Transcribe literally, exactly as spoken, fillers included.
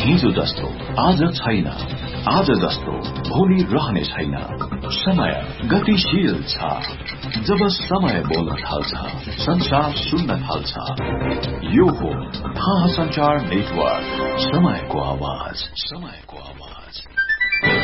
हिजो जस्तो आज छैन, आज जस्तो भोलि रहने छैन। समय गतिशील छ। जब समय बोल्न थाल्छ, संसार सुन्न थाल्छ। यो हो थाहा संचार नेटवर्क, समयको आवाज, समयको आवाज।